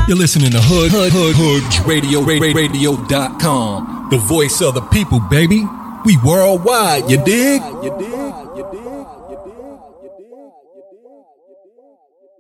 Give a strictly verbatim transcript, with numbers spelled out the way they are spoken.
You're listening to Hood, Hood, Hood, Hood Radio, Radio dot com. The voice of the people, baby. We worldwide, you dig? You dig? You dig? You dig? You dig? You dig?